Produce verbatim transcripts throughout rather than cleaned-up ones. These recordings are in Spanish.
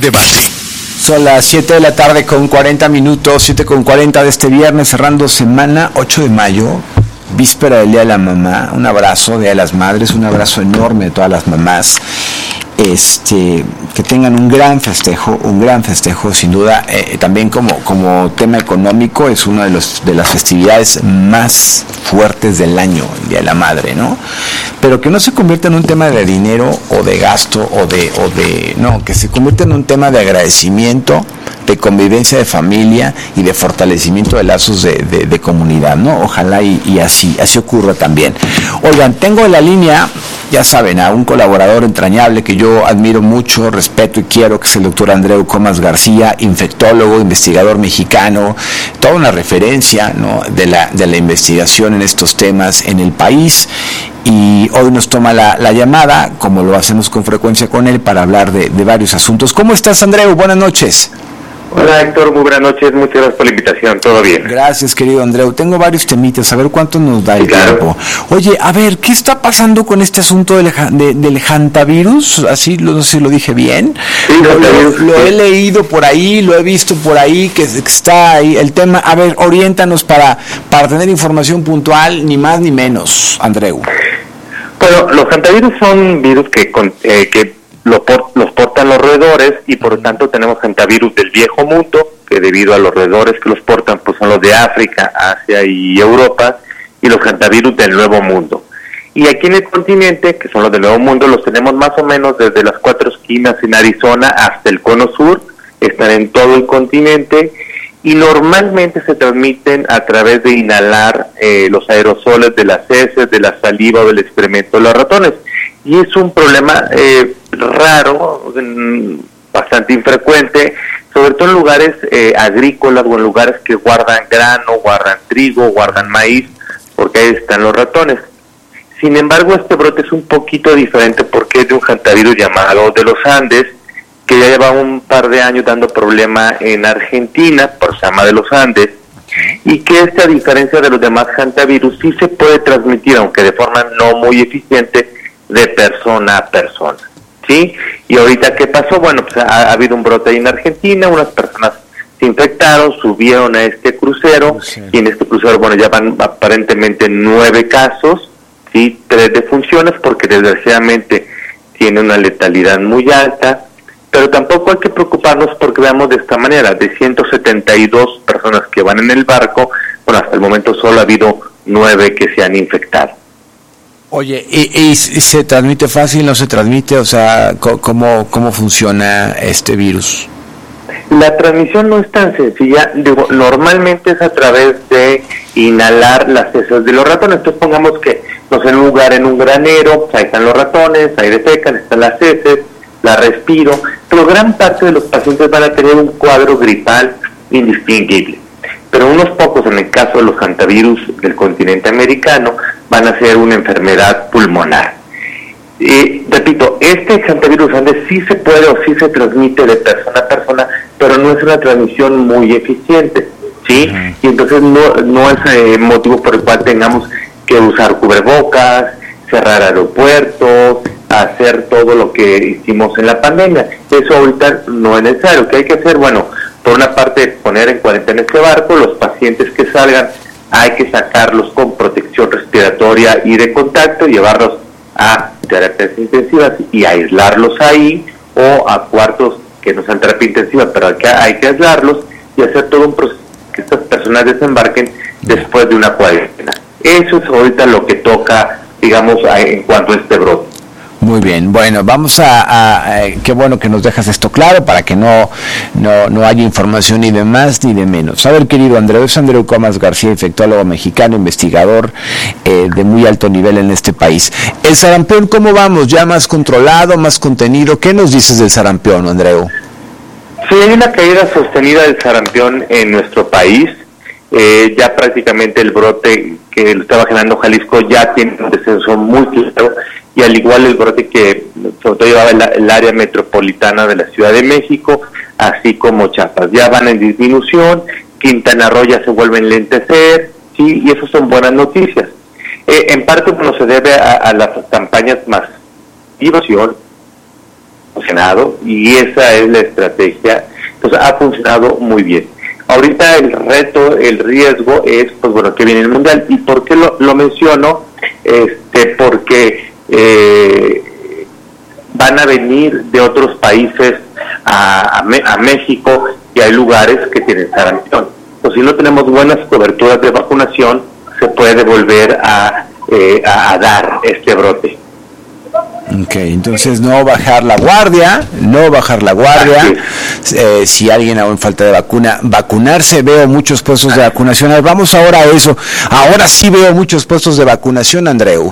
debate. Son las siete de la tarde con cuarenta minutos, siete con cuarenta de este viernes, cerrando semana, ocho de mayo, víspera del Día de la Mamá. Un abrazo, Día de las Madres, un abrazo enorme a todas las mamás. Este, que tengan un gran festejo, un gran festejo, sin duda. Eh, también como, como tema económico, es una de, los, de las festividades más fuertes del año, el Día de la Madre, ¿no? Pero que no se convierta en un tema de dinero o de gasto o de, o de, no, que se convierta en un tema de agradecimiento, de convivencia de familia y de fortalecimiento de lazos de, de, de comunidad, ¿no? Ojalá y, y así, así ocurra también. Oigan, tengo en la línea, ya saben, a un colaborador entrañable que yo admiro mucho, respeto y quiero, que es el doctor Andreu Comas García, infectólogo, investigador mexicano, toda una referencia, ¿no?, de la, de la investigación en estos temas en el país. Y hoy nos toma la, la llamada, como lo hacemos con frecuencia con él, para hablar de, de varios asuntos. ¿Cómo estás, Andreu? Buenas noches. Hola, Héctor, muy buenas noches, muchas gracias por la invitación, todo bien. Gracias, querido Andreu. Tengo varios temitas, a ver cuánto nos da el sí, claro. tiempo. Oye, a ver, ¿qué está pasando con este asunto del, de, del hantavirus? Así, no sé si lo dije bien. Sí, lo, lo, sí. lo he leído por ahí, lo he visto por ahí, que, que está ahí el tema. A ver, oriéntanos para, para tener información puntual, ni más ni menos, Andreu. Bueno, los hantavirus son virus que, eh, que Los, por, los portan los roedores y por lo tanto tenemos hantavirus del viejo mundo, que debido a los roedores que los portan pues son los de África, Asia y Europa, y los hantavirus del nuevo mundo. Y aquí en el continente, que son los del nuevo mundo, los tenemos más o menos desde las cuatro esquinas en Arizona hasta el cono sur, están en todo el continente y normalmente se transmiten a través de inhalar eh, los aerosoles de las heces, de la saliva o del excremento de los ratones. Y es un problema eh, raro, bastante infrecuente, sobre todo en lugares eh, agrícolas o en lugares que guardan grano, guardan trigo, guardan maíz, porque ahí están los ratones. Sin embargo, este brote es un poquito diferente porque es de un hantavirus llamado de los Andes, que ya lleva un par de años dando problema en Argentina, por se llama de los Andes, y que este, a diferencia de los demás hantavirus, sí se puede transmitir, aunque de forma no muy eficiente, de persona a persona, ¿sí? Y ahorita, ¿qué pasó? Bueno, pues ha, ha habido un brote ahí en Argentina, unas personas se infectaron, subieron a este crucero, sí. Y en este crucero, bueno, ya van aparentemente nueve casos, ¿sí? Tres defunciones, porque desgraciadamente tiene una letalidad muy alta, pero tampoco hay que preocuparnos porque veamos de esta manera, de ciento setenta y dos personas que van en el barco, bueno, hasta el momento solo ha habido nueve que se han infectado. Oye, ¿y, y se transmite fácil, no se transmite? O sea, ¿cómo, cómo funciona este virus? La transmisión no es tan sencilla. Digo, normalmente es a través de inhalar las heces de los ratones. Entonces pongamos que, no sé, en un lugar, en un granero, pues ahí están los ratones, ahí defecan, están las heces, la respiro, pero gran parte de los pacientes van a tener un cuadro gripal indistinguible. Pero unos pocos, en el caso de los hantavirus del continente americano, van a ser una enfermedad pulmonar. Eh, repito, este hantavirus Andes sí se puede o sí se transmite de persona a persona, pero no es una transmisión muy eficiente, ¿sí? Uh-huh. Y entonces no, no es eh, motivo por el cual tengamos que usar cubrebocas, cerrar aeropuertos, hacer todo lo que hicimos en la pandemia. Eso ahorita no es necesario. ¿Qué hay que hacer? Bueno, por una parte, poner en cuarentena este barco, los pacientes que salgan hay que sacarlos con protección respiratoria y de contacto, llevarlos a terapias intensivas y aislarlos ahí, o a cuartos que no sean terapia intensiva, pero hay que, hay que aislarlos y hacer todo un proceso que estas personas desembarquen después de una cuarentena. Eso es ahorita lo que toca, digamos, en cuanto a este brote. Muy bien, bueno, vamos a, a, a qué bueno que nos dejas esto claro para que no, no, no haya información ni de más ni de menos. A ver, querido Andreu, es Andreu Comas García, infectólogo mexicano, investigador eh, de muy alto nivel en este país. El sarampión, ¿cómo vamos? ¿Ya más controlado, más contenido? ¿Qué nos dices del sarampión, Andreu? Sí, hay una caída sostenida del sarampión en nuestro país. Eh, ya prácticamente el brote que lo estaba generando Jalisco ya tiene un descenso muy claro, y al igual el brote que sobre todo llevaba el, el área metropolitana de la Ciudad de México, así como Chiapas, ya van en disminución. Quintana Roo ya se vuelve a enlentecer, sí, y eso son buenas noticias. Eh, en parte, bueno, se debe a, a las campañas más diversión, funcionado y esa es la estrategia. Entonces ha funcionado muy bien. Ahorita el reto, el riesgo es, pues bueno, que viene el Mundial. ¿Y por qué lo, lo menciono? Este, porque eh, van a venir de otros países a, a, a México y hay lugares que tienen sarampión. Pues si no tenemos buenas coberturas de vacunación, se puede volver a, eh, a, a dar este brote. Ok, entonces no bajar la guardia, no bajar la guardia, eh, si alguien aún falta de vacuna, vacunarse. Veo muchos puestos de vacunación. Vamos ahora a eso. Ahora sí veo muchos puestos de vacunación, Andreu.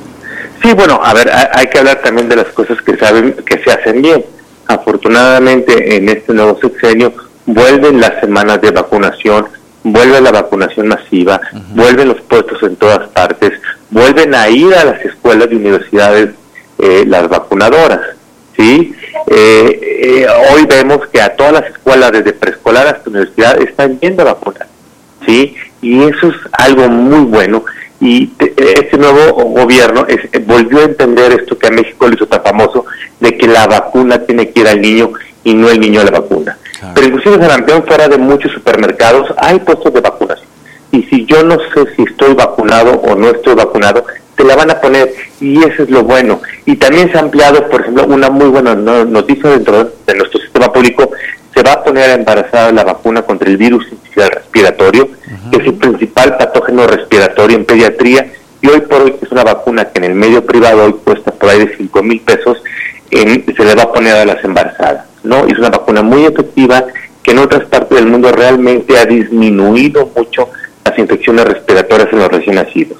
Sí, bueno, a ver, hay que hablar también de las cosas que saben que se hacen bien. Afortunadamente en este nuevo sexenio vuelven las semanas de vacunación, vuelve la vacunación masiva, uh-huh. vuelven los puestos en todas partes, vuelven a ir a las escuelas y universidades Eh, las vacunadoras, ¿sí? Eh, eh, hoy vemos que a todas las escuelas, desde preescolar hasta universidad, están yendo a vacunar, ¿sí? Y eso es algo muy bueno. Y te, este nuevo gobierno es, volvió a entender esto que a México le hizo tan famoso, de que la vacuna tiene que ir al niño y no el niño a la vacuna. Claro. Pero inclusive en Sarampión, fuera de muchos supermercados, hay puestos de vacunación. Y si yo no sé si estoy vacunado o no estoy vacunado, te la van a poner, y eso es lo bueno. Y también se ha ampliado, por ejemplo, una muy buena noticia dentro de nuestro sistema público: se va a poner a embarazada la vacuna contra el virus respiratorio, uh-huh. que es el principal patógeno respiratorio en pediatría, y hoy por hoy es una vacuna que en el medio privado hoy cuesta por ahí de cinco mil pesos, en, se le va a poner a las embarazadas, ¿no? Es una vacuna muy efectiva que en otras partes del mundo realmente ha disminuido mucho las infecciones respiratorias en los recién nacidos.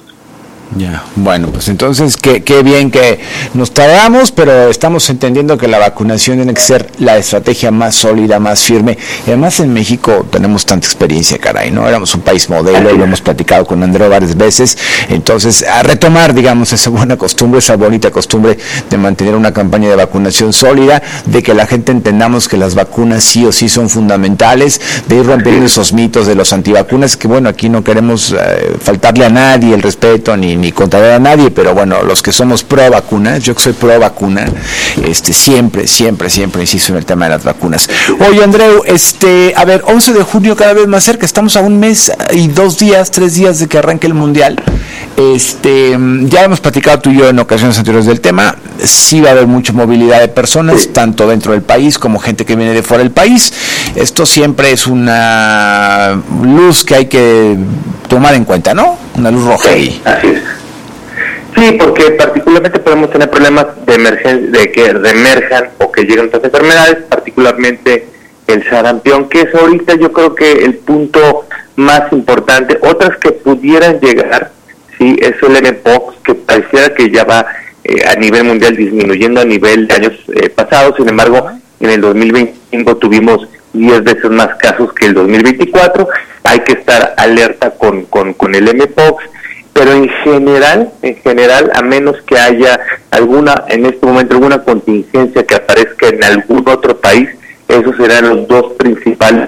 Ya, bueno, pues entonces qué, qué bien que nos tardamos, pero estamos entendiendo que la vacunación tiene que ser la estrategia más sólida, más firme. Y además en México tenemos tanta experiencia, caray, ¿no? Éramos un país modelo, y lo hemos platicado con Andreu varias veces. Entonces, a retomar, digamos, esa buena costumbre, esa bonita costumbre de mantener una campaña de vacunación sólida, de que la gente entendamos que las vacunas sí o sí son fundamentales, de ir rompiendo esos mitos de los antivacunas, que bueno, aquí no queremos eh, faltarle a nadie el respeto, ni ni contrariar a nadie, pero bueno, los que somos pro vacunas, yo que soy pro vacuna, este siempre, siempre, siempre insisto en el tema de las vacunas. Oye, Andreu, este, a ver, once de junio cada vez más cerca, estamos a un mes y dos días, tres días de que arranque el Mundial. Este, ya hemos platicado tú y yo en ocasiones anteriores del tema, sí va a haber mucha movilidad de personas, tanto dentro del país como gente que viene de fuera del país. Esto siempre es una luz que hay que tomar en cuenta, ¿no? Una luz roja ahí. Así es. Sí, porque particularmente podemos tener problemas de emergencia, de que reemerjan o que lleguen otras enfermedades, particularmente el sarampión, que es ahorita yo creo que el punto más importante. Otras que pudieran llegar, sí, es el M-Pox, que pareciera que ya va eh, a nivel mundial disminuyendo a nivel de años eh, pasados. Sin embargo, en el dos mil veinticinco tuvimos diez veces más casos que el dos mil veinticuatro. Hay que estar alerta con, con, con el M-Pox, pero en general, en general, a menos que haya alguna, en este momento, alguna contingencia que aparezca en algún otro país, esos serán los dos principales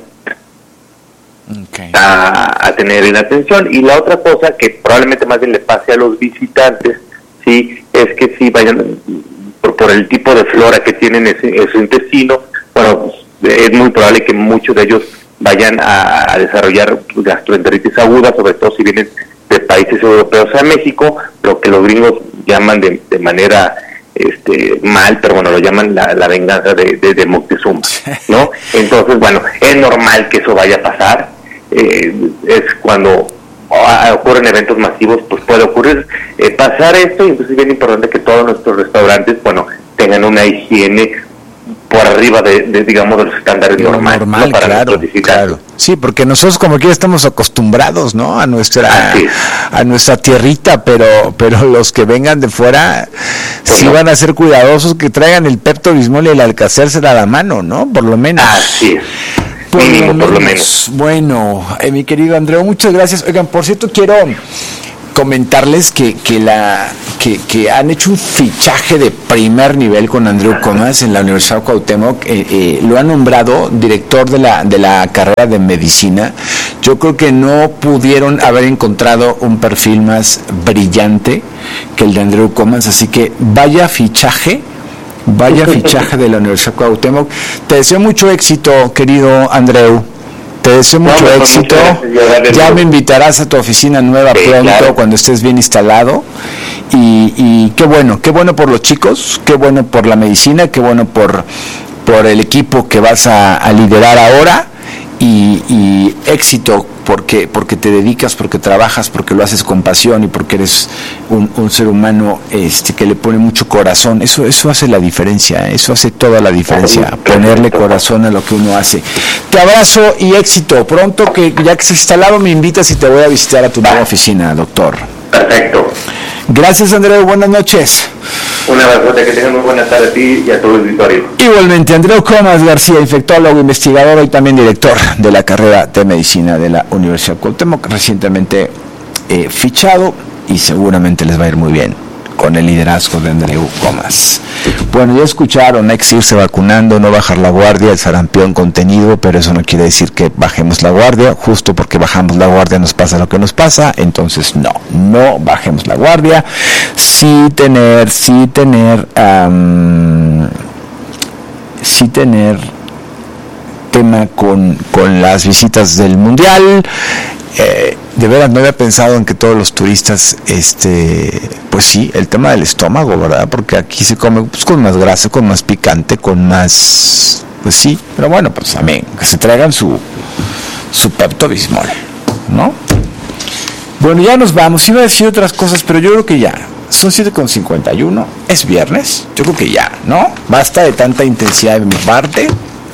okay. a, a tener en atención. Y la otra cosa que probablemente más bien le pase a los visitantes, sí, es que si vayan por, por el tipo de flora que tienen en, en su intestino, bueno, pues, es muy probable que muchos de ellos vayan a, a desarrollar gastroenteritis aguda, sobre todo si vienen de países europeos a México, lo que los gringos llaman de, de manera este mal, pero bueno, lo llaman la, la venganza de, de, de Moctezuma, ¿no? Entonces, bueno, es normal que eso vaya a pasar. Eh, es cuando ocurren eventos masivos, pues puede ocurrir eh, pasar esto, y entonces es bien importante que todos nuestros restaurantes, bueno, tengan una higiene por arriba de, de digamos, de los estándares normales, normal, ¿no? Para claro, claro. Sí, porque nosotros como que ya estamos acostumbrados, ¿no? A nuestra a nuestra tierrita, pero pero los que vengan de fuera pues sí no. van a ser cuidadosos, que traigan el Pepto-Bismol y el Alka-Seltzer a la mano, ¿no? Por lo menos. Así es. Por, Mínimo, lo menos. por lo menos. Bueno, eh, mi querido Andreu, muchas gracias. Oigan, por cierto, quiero comentarles que que la que, que han hecho un fichaje de primer nivel con Andreu Comas en la Universidad Cuauhtémoc. Eh, eh, lo han nombrado director de la de la carrera de medicina. Yo creo que no pudieron haber encontrado un perfil más brillante que el de Andreu Comas, así que vaya fichaje Vaya fichaje de la Universidad Cuauhtémoc. Te deseo mucho éxito, querido Andreu. Te deseo mucho no, éxito. Gracias, ya me invitarás a tu oficina nueva sí, pronto, claro. Cuando estés bien instalado. Y, y qué bueno, qué bueno por los chicos, qué bueno por la medicina, qué bueno por, por el equipo que vas a, a liderar ahora. Y, y éxito porque porque te dedicas, porque trabajas, porque lo haces con pasión y porque eres un, un ser humano este que le pone mucho corazón. Eso eso hace la diferencia, eso hace toda la diferencia, ponerle corazón a lo que uno hace. Te abrazo y éxito. Pronto, que ya que estés instalado, me invitas y te voy a visitar a tu nueva oficina, doctor. Perfecto. Gracias, Andreu. Buenas noches. Un abrazo, que tengas muy buenas tardes a ti y a todo el auditorio. Igualmente, Andreu Comas García, infectólogo, investigador y también director de la carrera de medicina de la Universidad Cuauhtémoc, recientemente eh, fichado, y seguramente les va a ir muy bien con el liderazgo de Andreu Comas. Bueno, ya escucharon, hay que seguirse vacunando, no bajar la guardia, el sarampión contenido, pero eso no quiere decir que bajemos la guardia. Justo porque bajamos la guardia nos pasa lo que nos pasa, entonces no, no bajemos la guardia. Sí tener, sí tener, um, sí tener tema con, con las visitas del Mundial. Eh, de veras no había pensado en que todos los turistas, este, pues sí, el tema del estómago, ¿verdad? Porque aquí se come pues, con más grasa, con más picante, con más, pues sí, pero bueno, pues también que se traigan su su Pepto-Bismol, ¿no? Bueno, ya nos vamos. Iba a decir otras cosas, pero yo creo que ya. Son siete con cincuenta y uno, es viernes, yo creo que ya, ¿no? Basta de tanta intensidad de mi parte.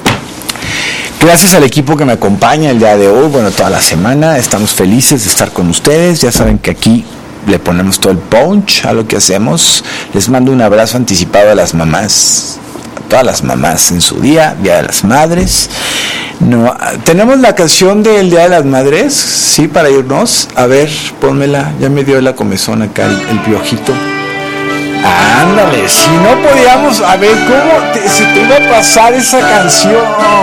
Gracias al equipo que me acompaña el día de hoy, bueno, toda la semana. Estamos felices de estar con ustedes. Ya saben que aquí le ponemos todo el punch a lo que hacemos. Les mando un abrazo anticipado a las mamás, a todas las mamás en su día, Día de las Madres. No, tenemos la canción del Día de las Madres, sí, para irnos. A ver, pónmela. Ya me dio la comezón acá el, el piojito. Ándale, si no podíamos, a ver, ¿cómo te, se te iba a pasar esa canción?